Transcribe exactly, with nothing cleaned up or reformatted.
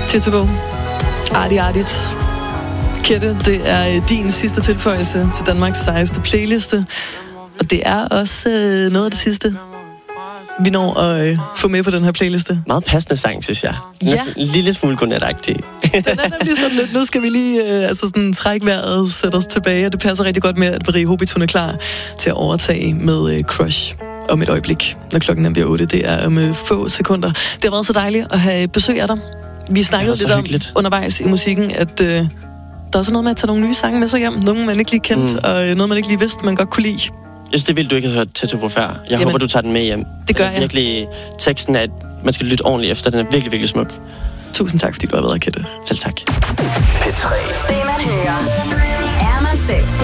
Tetsubo. Arti Artit. Kette, det er din sidste tilføjelse til Danmarks sejeste playliste. Og det er også øh, noget af det sidste, vi når at øh, få med på den her playliste. Meget passende sang, synes jeg. Ja. En lille smule godnatagtig. Den er nemlig sådan lidt, nu skal vi lige øh, altså sådan, trække vejret, sætte os tilbage, og det passer rigtig godt med, at Marie Hobit, hun er klar til at overtage med øh, Crush om et øjeblik, når klokken er bliver otte. Det er om øh, få sekunder. Det har været så dejligt at have besøg af dig. Vi snakkede lidt om undervejs i musikken, at øh, der er også noget med at tage nogle nye sange med sig hjem. Nogle, man ikke lige kendte, mm. og øh, noget, man ikke lige vidste, man godt kunne lide. Jeg synes, det er vildt, du ikke har hørt Tetsubo før. Jeg Jamen, håber, du tager den med hjem. Det gør den er virkelig, jeg. Teksten er, at man skal lytte ordentligt efter. Den er virkelig, virkelig smuk. Tusind tak, fordi du har været her, Kette. Selv tak. P tre. Det man hører, er man selv.